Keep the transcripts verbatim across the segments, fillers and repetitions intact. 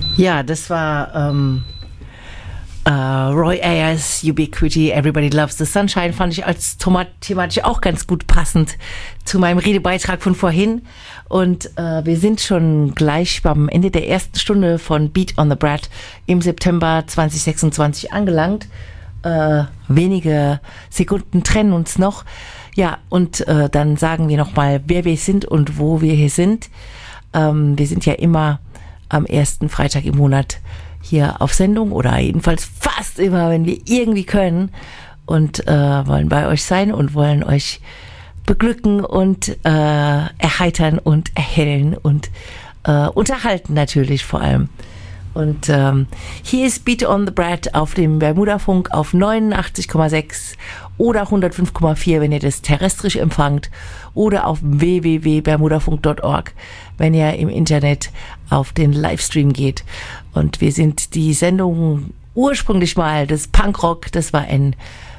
Ja, das war ähm, äh, Roy Ayers, Ubiquity, Everybody Loves the Sunshine, fand ich als thematisch auch ganz gut passend zu meinem Redebeitrag von vorhin. Und äh, wir sind schon gleich beim Ende der ersten Stunde von Beat on the Brat im September zwanzig sechsundzwanzig angelangt. Äh, wenige Sekunden trennen uns noch. Ja, und äh, dann sagen wir nochmal, wer wir sind und wo wir hier sind. Ähm, wir sind ja immer am ersten Freitag im Monat hier auf Sendung oder jedenfalls fast immer, wenn wir irgendwie können, und äh, wollen bei euch sein und wollen euch beglücken und äh, erheitern und erhellen und äh, unterhalten natürlich vor allem. Und ähm, hier ist Beat on the Brat auf dem Bermuda-Funk auf neunundachtzig Komma sechs oder hundertfünf Komma vier, wenn ihr das terrestrisch empfangt, oder auf w w w punkt bermudafunk punkt org, wenn ihr im Internet auf den Livestream geht. Und wir sind die Sendung ursprünglich mal des Punkrock, das war ein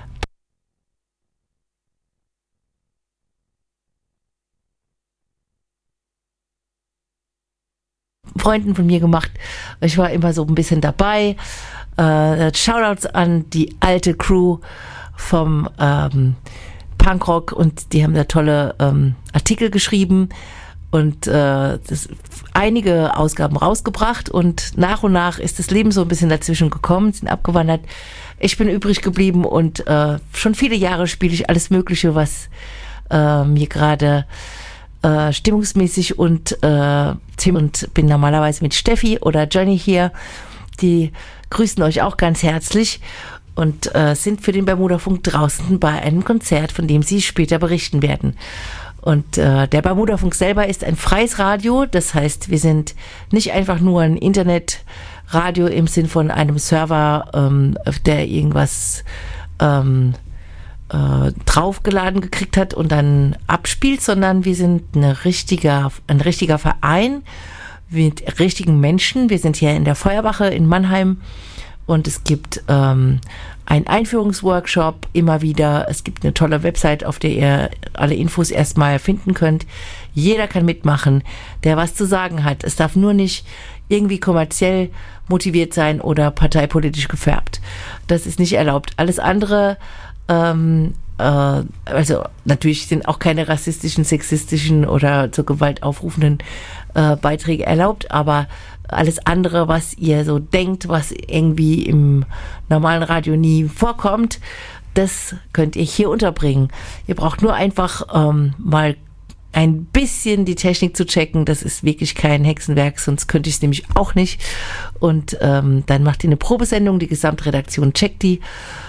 Freunden von mir gemacht. Ich war immer so ein bisschen dabei. Äh, Shoutouts an die alte Crew vom ähm, Punkrock, und die haben da tolle ähm, Artikel geschrieben und äh, das, einige Ausgaben rausgebracht, und nach und nach ist das Leben so ein bisschen dazwischen gekommen, sind abgewandert. Ich bin übrig geblieben und äh, schon viele Jahre spiele ich alles Mögliche, was äh, mir gerade Äh, stimmungsmäßig und äh, und bin normalerweise mit Steffi oder Johnny hier. Die grüßen euch auch ganz herzlich und äh, sind für den Bermuda-Funk draußen bei einem Konzert, von dem sie später berichten werden. Und äh, der Bermuda-Funk selber ist ein freies Radio, das heißt, wir sind nicht einfach nur ein Internetradio im Sinn von einem Server, ähm, der irgendwas ähm, draufgeladen gekriegt hat und dann abspielt, sondern wir sind eine richtiger, ein richtiger Verein mit richtigen Menschen. Wir sind hier in der Feuerwache in Mannheim und es gibt ähm, einen Einführungsworkshop immer wieder. Es gibt eine tolle Website, auf der ihr alle Infos erstmal finden könnt. Jeder kann mitmachen, der was zu sagen hat. Es darf nur nicht irgendwie kommerziell motiviert sein oder parteipolitisch gefärbt. Das ist nicht erlaubt. Alles andere Ähm, äh, also natürlich sind auch keine rassistischen, sexistischen oder zur Gewalt aufrufenden äh, Beiträge erlaubt, aber alles andere, was ihr so denkt, was irgendwie im normalen Radio nie vorkommt, das könnt ihr hier unterbringen. Ihr braucht nur einfach ähm, mal ein bisschen die Technik zu checken. Das ist wirklich kein Hexenwerk, sonst könnte ich es nämlich auch nicht. Und ähm, dann macht ihr eine Probesendung, die Gesamtredaktion checkt die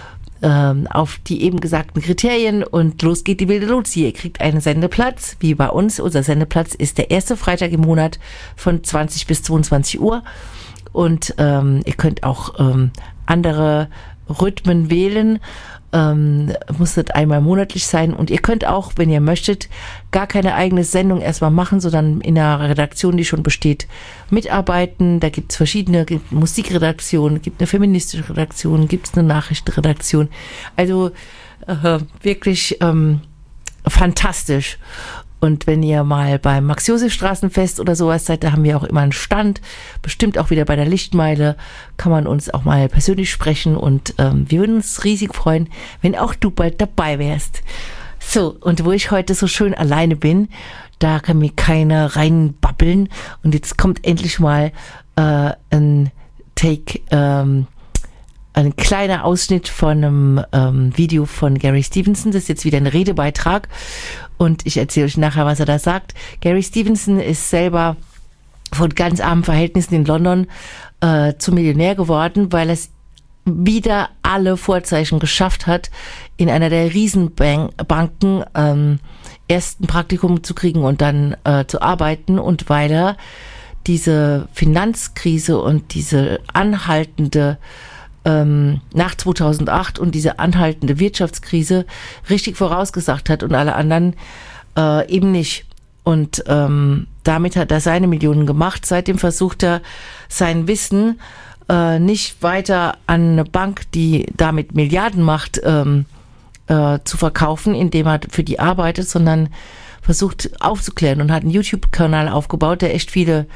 auf die eben gesagten Kriterien, und los geht die wilde Luzi. Ihr kriegt einen Sendeplatz, wie bei uns. Unser Sendeplatz ist der erste Freitag im Monat von zwanzig bis zweiundzwanzig Uhr, und ähm, ihr könnt auch ähm, andere Rhythmen wählen. Ähm, muss nicht einmal monatlich sein, und ihr könnt auch, wenn ihr möchtet, gar keine eigene Sendung erstmal machen, sondern in einer Redaktion, die schon besteht, mitarbeiten. Da gibt es verschiedene, gibt Musikredaktionen, gibt eine feministische Redaktion, gibt es eine Nachrichtenredaktion. Also äh, wirklich ähm, fantastisch. Und wenn ihr mal beim Max-Josef-Straßenfest oder sowas seid, da haben wir auch immer einen Stand. Bestimmt auch wieder bei der Lichtmeile kann man uns auch mal persönlich sprechen. Und ähm, wir würden uns riesig freuen, wenn auch du bald dabei wärst. So, und wo ich heute so schön alleine bin, da kann mir keiner reinbabbeln. Und jetzt kommt endlich mal äh, ein Take, ähm, ein kleiner Ausschnitt von einem ähm, Video von Gary Stevenson. Das ist jetzt wieder ein Redebeitrag. Und ich erzähle euch nachher, was er da sagt. Gary Stevenson ist selber von ganz armen Verhältnissen in London äh, zum Millionär geworden, weil es wieder alle Vorzeichen geschafft hat, in einer der Riesenbanken ähm, erst ein Praktikum zu kriegen und dann äh, zu arbeiten, und weil er diese Finanzkrise und diese anhaltende ähm, nach zweitausendacht und diese anhaltende Wirtschaftskrise richtig vorausgesagt hat und alle anderen äh, eben nicht. Und ähm, damit hat er seine Millionen gemacht. Seitdem versucht er, sein Wissen äh, nicht weiter an eine Bank, die damit Milliarden macht, ähm, äh, zu verkaufen, indem er für die arbeitet, sondern versucht aufzuklären, und hat einen YouTube-Kanal aufgebaut, der echt viele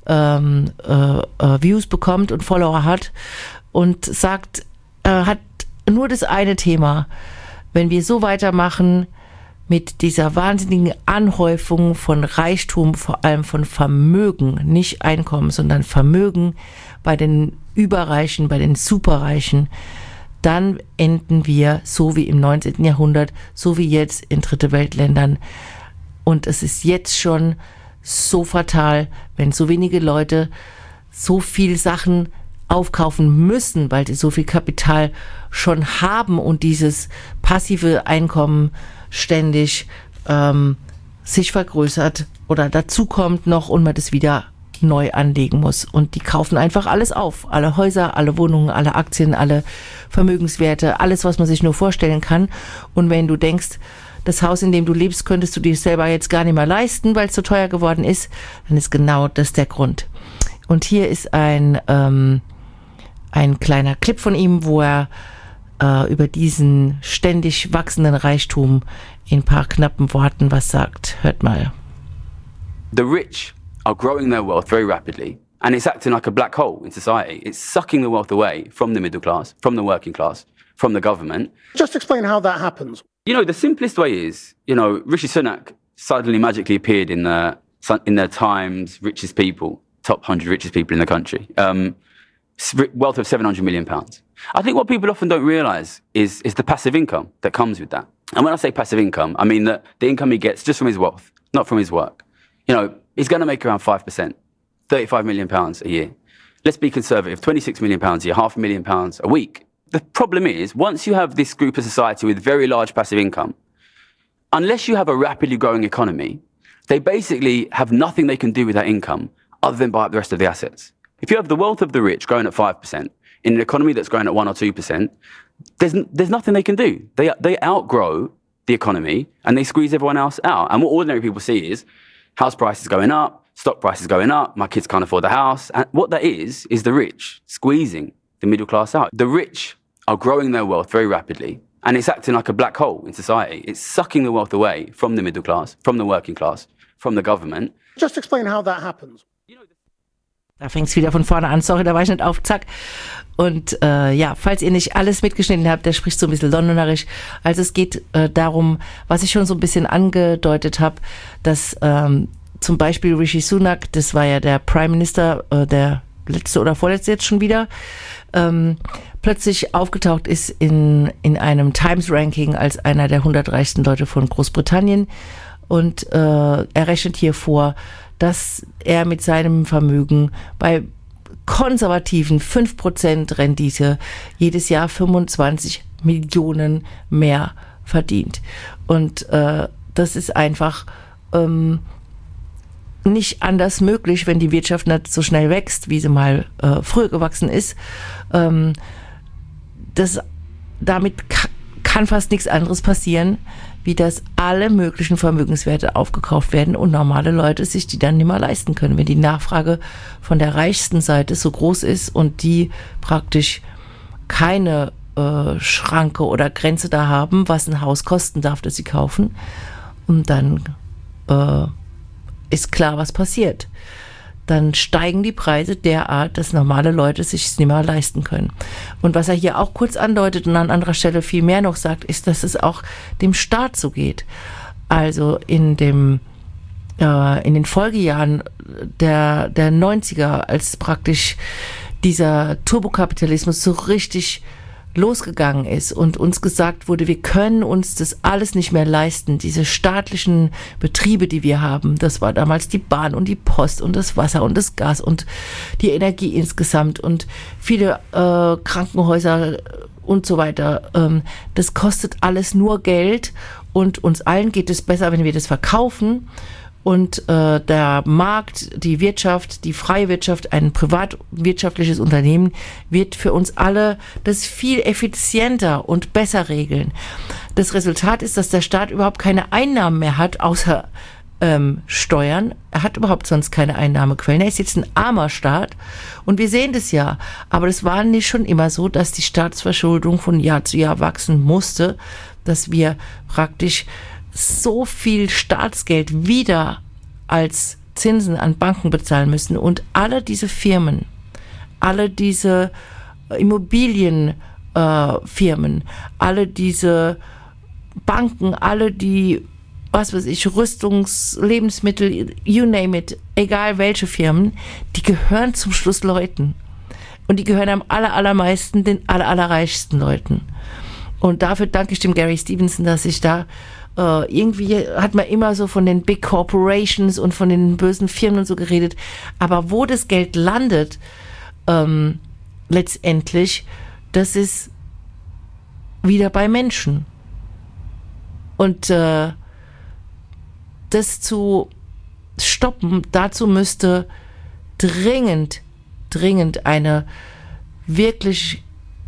ähm, äh, äh, Views bekommt und Follower hat und sagt, er hat nur das eine Thema: Wenn wir so weitermachen mit dieser wahnsinnigen Anhäufung von Reichtum, vor allem von Vermögen, nicht Einkommen, sondern Vermögen bei den Überreichen, bei den Superreichen, dann enden wir so wie im neunzehnten Jahrhundert, so wie jetzt in Dritte Weltländern. Und es ist jetzt schon so fatal, wenn so wenige Leute so viel Sachen aufkaufen müssen, weil sie so viel Kapital schon haben und dieses passive Einkommen ständig ähm, sich vergrößert oder dazu kommt noch und man das wieder neu anlegen muss. Und die kaufen einfach alles auf. Alle Häuser, alle Wohnungen, alle Aktien, alle Vermögenswerte, alles, was man sich nur vorstellen kann. Und wenn du denkst, das Haus, in dem du lebst, könntest du dir selber jetzt gar nicht mehr leisten, weil es so teuer geworden ist, dann ist genau das der Grund. Und hier ist ein, ähm, ein kleiner Clip von ihm, wo er äh, über diesen ständig wachsenden Reichtum in ein paar knappen Worten was sagt. Hört mal. The rich are growing their wealth very rapidly, and it's acting like a black hole in society. It's sucking the wealth away from the middle class, from the working class, from the government. Just explain how that happens. You know, the simplest way is, you know, Rishi Sunak suddenly magically appeared in the in the Times richest people, top one hundred richest people in the country. Um, wealth of seven hundred million pounds. I think what people often don't realise is, is the passive income that comes with that. And when I say passive income, I mean that the income he gets just from his wealth, not from his work. You know, he's going to make around five percent, thirty-five million pounds a year. Let's be conservative, twenty-six million pounds a year, half a million pounds a week. The problem is, once you have this group of society with very large passive income, unless you have a rapidly growing economy, they basically have nothing they can do with that income other than buy up the rest of the assets. If you have the wealth of the rich growing at five percent in an economy that's growing at one or two percent, there's, there's nothing they can do. They, they outgrow the economy and they squeeze everyone else out. And what ordinary people see is house prices going up, stock prices going up, my kids can't afford the house. And what that is, is the rich squeezing the middle class out. The rich are growing their wealth very rapidly, and it's acting like a black hole in society. It's sucking the wealth away from the middle class, from the working class, from the government. Just explain how that happens. Da fängt es wieder von vorne an. Sorry, da war ich nicht auf, zack. Und äh, ja, falls ihr nicht alles mitgeschnitten habt, der spricht so ein bisschen londonerisch. Also es geht äh, darum, was ich schon so ein bisschen angedeutet habe, dass ähm, zum Beispiel Rishi Sunak, das war ja der Prime Minister, äh, der letzte oder vorletzte jetzt schon wieder, ähm, plötzlich aufgetaucht ist in, in einem Times-Ranking als einer der hundert reichsten Leute von Großbritannien. Und äh, er rechnet hier vor, dass er mit seinem Vermögen bei konservativen fünf Prozent Rendite jedes Jahr fünfundzwanzig Millionen mehr verdient. Und äh, das ist einfach ähm, nicht anders möglich, wenn die Wirtschaft nicht so schnell wächst, wie sie mal äh, früher gewachsen ist. Ähm, das, damit ka- kann fast nichts anderes passieren, wie dass alle möglichen Vermögenswerte aufgekauft werden und normale Leute sich die dann nicht mehr leisten können. Wenn die Nachfrage von der reichsten Seite so groß ist und die praktisch keine äh, Schranke oder Grenze da haben, was ein Haus kosten darf, das sie kaufen, und dann äh, ist klar, was passiert. Dann steigen die Preise derart, dass normale Leute sich es nicht mehr leisten können. Und was er hier auch kurz andeutet und an anderer Stelle viel mehr noch sagt, ist, dass es auch dem Staat so geht. Also in dem äh, in den Folgejahren der, der neunziger, als praktisch dieser Turbokapitalismus so richtig losgegangen ist und uns gesagt wurde, wir können uns das alles nicht mehr leisten, diese staatlichen Betriebe, die wir haben, das war damals die Bahn und die Post und das Wasser und das Gas und die Energie insgesamt und viele äh, Krankenhäuser und so weiter, ähm, das kostet alles nur Geld und uns allen geht es besser, wenn wir das verkaufen. Und äh, der Markt, die Wirtschaft, die freie Wirtschaft, ein privatwirtschaftliches Unternehmen wird für uns alle das viel effizienter und besser regeln. Das Resultat ist, dass der Staat überhaupt keine Einnahmen mehr hat, außer ähm, Steuern. Er hat überhaupt sonst keine Einnahmequellen. Er ist jetzt ein armer Staat und wir sehen das ja. Aber das war nicht schon immer so, dass die Staatsverschuldung von Jahr zu Jahr wachsen musste, dass wir praktisch so viel Staatsgeld wieder als Zinsen an Banken bezahlen müssen und alle diese Firmen, alle diese Immobilienfirmen, äh, Firmen, alle diese Banken, alle die, was weiß ich, Rüstungs-, Lebensmittel, you name it, egal welche Firmen, die gehören zum Schluss Leuten. Und die gehören am aller, allermeisten den aller, allerreichsten Leuten. Und dafür danke ich dem Gary Stevenson, dass ich da äh, irgendwie hat man immer so von den Big Corporations und von den bösen Firmen und so geredet. Aber wo das Geld landet, ähm, letztendlich, das ist wieder bei Menschen. Und äh, das zu stoppen, dazu müsste dringend, dringend eine wirklich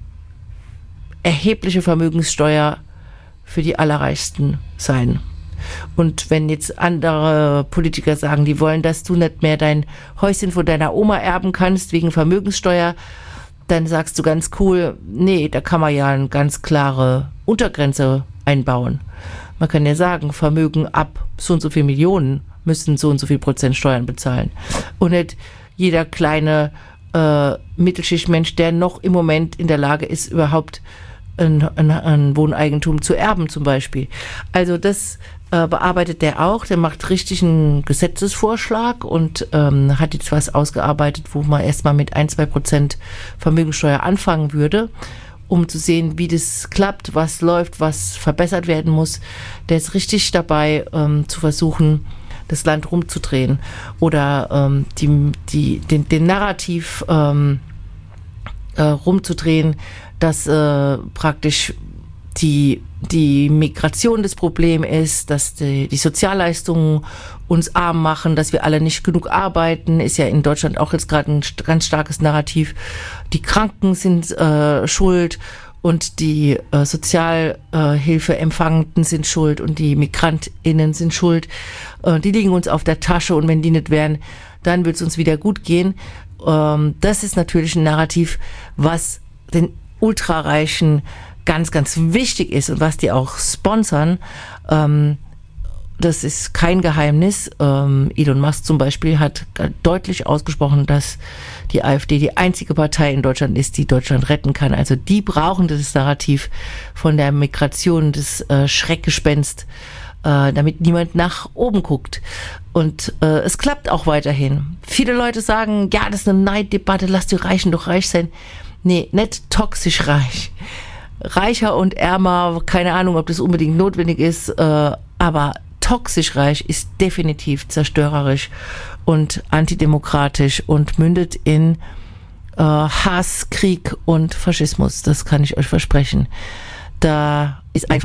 erhebliche Vermögenssteuer für die Allerreichsten sein. Und wenn jetzt andere Politiker sagen, die wollen, dass du nicht mehr dein Häuschen von deiner Oma erben kannst wegen Vermögenssteuer, dann sagst du ganz cool, nee, da kann man ja eine ganz klare Untergrenze einbauen. Man kann ja sagen, Vermögen ab so und so viel Millionen müssen so und so viel Prozent Steuern bezahlen. Und nicht jeder kleine äh, Mittelschichtmensch, der noch im Moment in der Lage ist, überhaupt ein, ein, ein Wohneigentum zu erben zum Beispiel. Also das äh, bearbeitet der auch. Der macht richtig einen Gesetzesvorschlag und ähm, hat jetzt was ausgearbeitet, wo man erstmal mit ein, zwei Prozent Vermögenssteuer anfangen würde, um zu sehen, wie das klappt, was läuft, was verbessert werden muss. Der ist richtig dabei, ähm, zu versuchen, das Land rumzudrehen oder ähm, die, die, den, den Narrativ ähm, äh, rumzudrehen, dass äh, praktisch die, die Migration das Problem ist, dass die, die Sozialleistungen uns arm machen, dass wir alle nicht genug arbeiten, ist ja in Deutschland auch jetzt gerade ein ganz starkes Narrativ. Die Kranken sind äh, schuld und die äh, Sozialhilfeempfangenden sind schuld und die MigrantInnen sind schuld. Äh, die liegen uns auf der Tasche und wenn die nicht wären, dann wird es uns wieder gut gehen. Ähm, das ist natürlich ein Narrativ, was den Ultrareichen ganz, ganz wichtig ist und was die auch sponsern. Ähm, das ist kein Geheimnis. Ähm, Elon Musk zum Beispiel hat deutlich ausgesprochen, dass die AfD die einzige Partei in Deutschland ist, die Deutschland retten kann. Also die brauchen das Narrativ von der Migration, das äh, Schreckgespenst, äh, damit niemand nach oben guckt. Und äh, es klappt auch weiterhin. Viele Leute sagen, ja, das ist eine Neiddebatte, lass die Reichen doch reich sein. Nee, nicht toxisch reich. Reicher und ärmer, keine Ahnung, ob das unbedingt notwendig ist, äh, aber toxisch reich ist definitiv zerstörerisch und antidemokratisch und mündet in äh, Hass, Krieg und Faschismus. Das kann ich euch versprechen. Da ist einfach